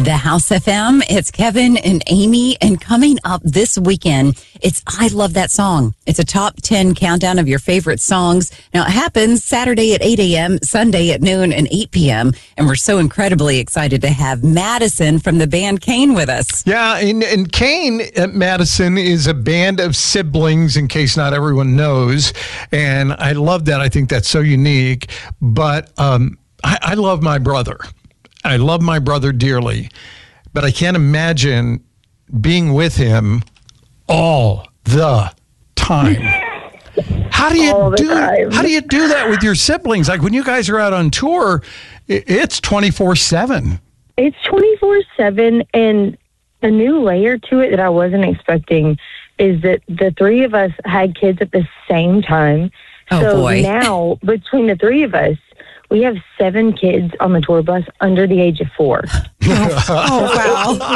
The House FM, it's Kevin and Amy, and coming up this weekend, it's I Love That Song. It's a top 10 countdown of your favorite songs. Now, it happens Saturday at 8 a.m., Sunday at noon, and 8 p.m., and we're so incredibly excited to have Madison from the band Kane with us. Yeah, and Kane at Madison is a band of siblings, in case not everyone knows, and I love that. I think that's so unique, but I love my brother. I love my brother dearly, but I can't imagine being with him all the time. How do you do that with your siblings? Like when you guys are out on tour, it's 24/7. It's 24/7, and a new layer to it that I wasn't expecting is that the three of us had kids at the same time. Now, between the three of us, we have 7 kids on the tour bus under the age of 4. Wow.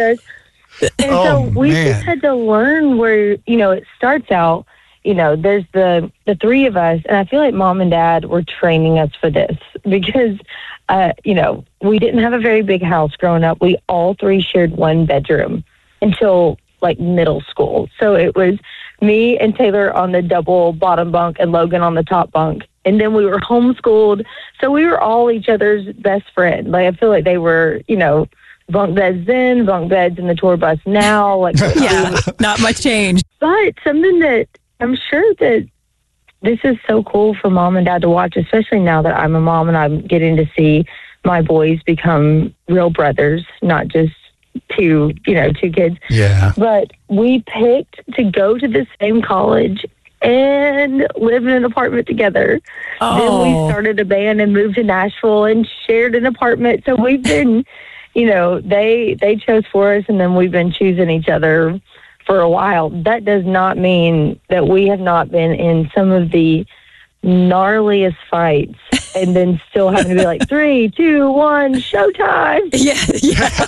We just had to learn where, it starts out, there's the 3 of us, and I feel like mom and dad were training us for this because, we didn't have a very big house growing up. We all 3 shared one bedroom until like middle school. So it was me and Taylor on the double bottom bunk and Logan on the top bunk. And then we were homeschooled. So we were all each other's best friend. Like, I feel like they were, bunk beds then, bunk beds in the tour bus now. Like, yeah, not much change. But something that I'm sure that this is so cool for mom and dad to watch, especially now that I'm a mom and I'm getting to see my boys become real brothers, not just two kids. Yeah. But we picked to go to the same college and live in an apartment together. Then we started a band and moved to Nashville and shared an apartment. So we've been, they chose for us, and then we've been choosing each other for a while. That does not mean that we have not been in some of the gnarliest fights and then still having to be like 3, 2, 1, showtime. Yeah.